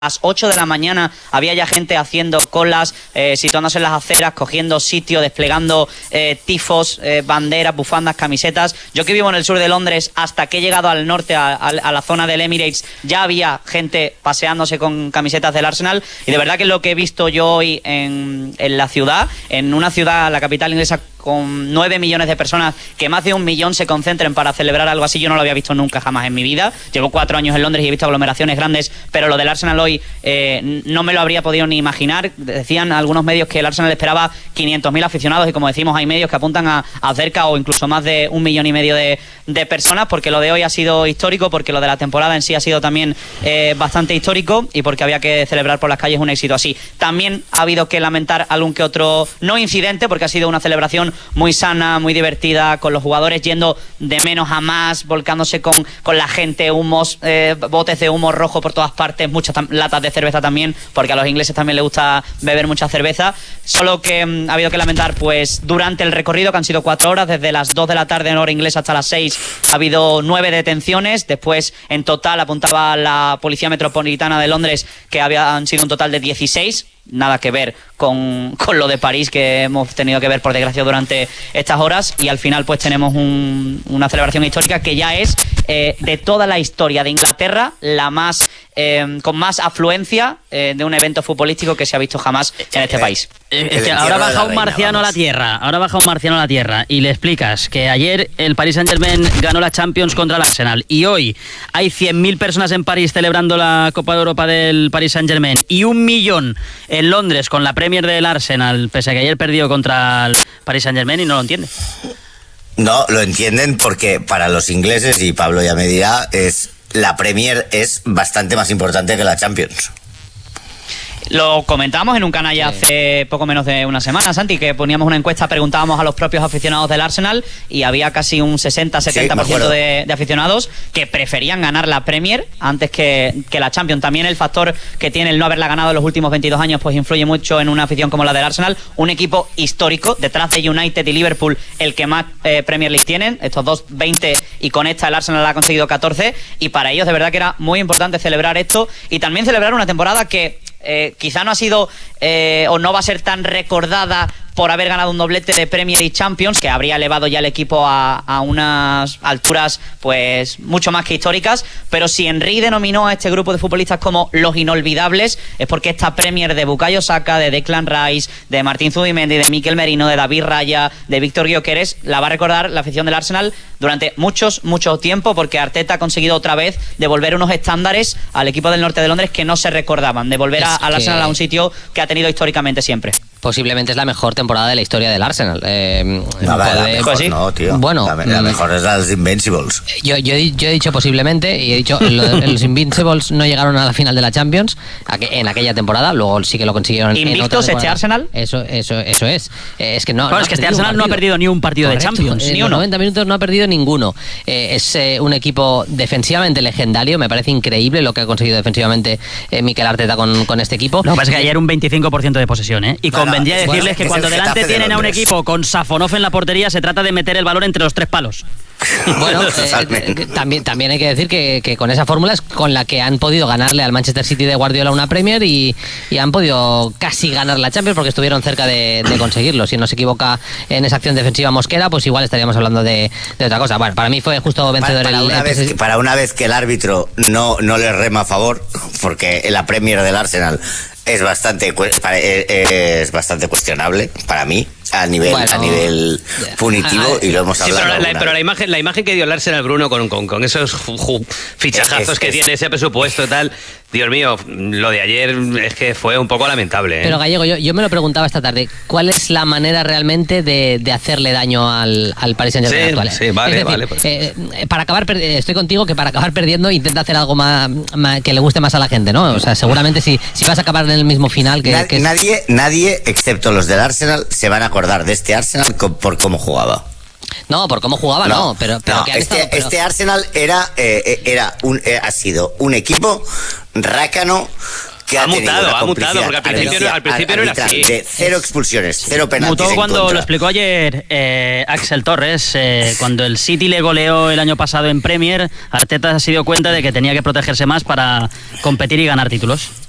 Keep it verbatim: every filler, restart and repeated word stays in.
A las ocho de la mañana había ya gente haciendo colas, eh, situándose en las aceras, cogiendo sitio, desplegando eh, tifos, eh, banderas, bufandas, camisetas. Yo que vivo en el sur de Londres, hasta que he llegado al norte, a, a, a la zona del Emirates, ya había gente paseándose con camisetas del Arsenal. Y de verdad que lo que he visto yo hoy en, en la ciudad, en una ciudad, la capital inglesa, con nueve millones de personas, que más de un millón se concentren para celebrar algo así, yo no lo había visto nunca jamás en mi vida. Llevo cuatro años en Londres y he visto aglomeraciones grandes, pero lo del Arsenal hoy eh, no me lo habría podido ni imaginar. Decían algunos medios que el Arsenal esperaba quinientos mil aficionados y, como decimos, hay medios que apuntan a, a cerca o incluso más de un millón y medio de, de personas, porque lo de hoy ha sido histórico, porque lo de la temporada en sí ha sido también eh, bastante histórico y porque había que celebrar por las calles un éxito así. También ha habido que lamentar algún que otro, no incidente, porque ha sido una celebración muy sana, muy divertida, con los jugadores yendo de menos a más, volcándose con, con la gente, humos, eh, botes de humo rojo por todas partes, muchas latas de cerveza también, porque a los ingleses también les gusta beber mucha cerveza. Solo que mm, ha habido que lamentar, pues durante el recorrido, que han sido cuatro horas, desde las dos de la tarde en hora inglesa hasta las seis, ha habido nueve detenciones. Después, en total, apuntaba la Policía Metropolitana de Londres que habían sido un total de dieciséis. Nada que ver con, con lo de París, que hemos tenido que ver, por desgracia, durante estas horas. Y al final pues tenemos un, una celebración histórica que ya es eh, de toda la historia de Inglaterra la más eh, con más afluencia eh, de un evento futbolístico que se ha visto jamás en este país. Es que ahora baja un marciano a la tierra, ahora baja un marciano a la tierra y le explicas que ayer el Paris Saint-Germain ganó la Champions contra el Arsenal y hoy hay cien mil personas en París celebrando la Copa de Europa del Paris Saint-Germain y un millón en Londres con la Premier del Arsenal, pese a que ayer perdió contra el Paris Saint-Germain, y no lo entiende. No, lo entienden porque para los ingleses, y Pablo ya me dirá, es la Premier es bastante más importante que la Champions. Lo comentamos en un canal ya hace poco menos de una semana, Santi, que poníamos una encuesta, preguntábamos a los propios aficionados del Arsenal y había casi un sesenta a setenta por ciento sí, de, de aficionados que preferían ganar la Premier antes que, que la Champions. También el factor que tiene el no haberla ganado en los últimos veintidós años pues influye mucho en una afición como la del Arsenal, un equipo histórico, detrás de United y Liverpool, el que más eh, Premier League tienen, estos dos veinte, y con esta el Arsenal ha conseguido catorce, y para ellos de verdad que era muy importante celebrar esto y también celebrar una temporada que Eh, quizá no ha sido eh, o no va a ser tan recordada por haber ganado un doblete de Premier y Champions, que habría elevado ya el equipo a, a unas alturas pues mucho más que históricas, pero si Henry denominó a este grupo de futbolistas como los inolvidables, es porque esta Premier de Bukayo Saka, de Declan Rice, de Martín Zubimendi, de Mikel Merino, de David Raya, de Víctor Gyökeres, la va a recordar la afición del Arsenal durante muchos, mucho tiempo, porque Arteta ha conseguido otra vez devolver unos estándares al equipo del norte de Londres que no se recordaban, devolver a, al Arsenal a un sitio que ha tenido históricamente siempre. Posiblemente es la mejor temporada de la historia del Arsenal. Eh, no, poder... la mejor ¿sí? no, tío. Bueno, la, la mejor es la de los Invincibles. Yo, yo, yo he dicho posiblemente, y he dicho lo de, los Invincibles no llegaron a la final de la Champions en aquella temporada, luego sí que lo consiguieron. ¿Invictos este Arsenal? Eso, eso, eso es. Eh, es que no. Bueno, no es que este Arsenal no ha perdido ni un partido Correcto. de Champions, en ni uno. noventa minutos no ha perdido ninguno. Eh, es eh, un equipo defensivamente legendario. Me parece increíble lo que ha conseguido defensivamente eh, Mikel Arteta con, con este equipo. Lo que pasa es que ayer un veinticinco por ciento de posesión, ¿eh? Y no, convendría no, decirles bueno, que cuando delante tienen a un equipo con Safonov en la portería, se trata de meter el balón entre los tres palos. Bueno, eh, también, también hay que decir que, que con esa fórmula es con la que han podido ganarle al Manchester City de Guardiola una Premier y, y han podido casi ganar la Champions porque estuvieron cerca de, de conseguirlo. Si no se equivoca en esa acción defensiva Mosquera, pues igual estaríamos hablando de, de otra cosa. Bueno, para mí fue justo vencedor. Para, para, el, una, el vez que, para una vez que el árbitro no, no le rema a favor, porque en la Premier del Arsenal es bastante es bastante cuestionable para mí a nivel bueno, a nivel punitivo, y lo hemos sí, hablado. Pero, la, pero la imagen la imagen que dio el Arsenal, Bruno, con, con, con esos ju, ju, fichajazos es, es, que es, tiene ese presupuesto y tal, Dios mío, lo de ayer es que fue un poco lamentable, ¿eh? Pero Gallego, yo, yo me lo preguntaba esta tarde, ¿cuál es la manera realmente de, de hacerle daño al, al Paris Saint-Germain sí, actual? Sí, vale, es decir, vale. Pues. Eh, para acabar, estoy contigo que para acabar perdiendo intenta hacer algo más, más que le guste más a la gente, ¿no? O sea, seguramente si, si vas a acabar en el mismo final que, Nad, que es... nadie, nadie, excepto los del Arsenal, se van a acordar de este Arsenal por cómo jugaba. No, por cómo jugaba no, no pero, pero, no, que han este, estado, pero... este Arsenal era, eh, era un, eh, ha sido un equipo rácano que ha, ha mutado, ha mutado, porque al principio, no, al principio no era así. De cero expulsiones, cero penaltis. Mutó cuando contra. Lo explicó ayer eh, Axel Torres, eh, cuando el City le goleó el año pasado en Premier, Arteta se dio cuenta de que tenía que protegerse más para competir y ganar títulos.